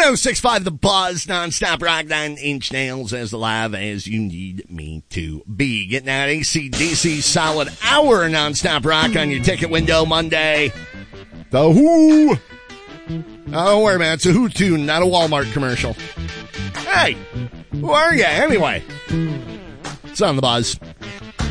106.5 The Buzz, nonstop rock, 9-inch nails, as live as you need me to be. Getting that AC/DC solid hour nonstop rock on your ticket window Monday. The Who. Oh, don't worry, man. It's a Who tune, not a Walmart commercial. Hey, who are you anyway? It's on The Buzz.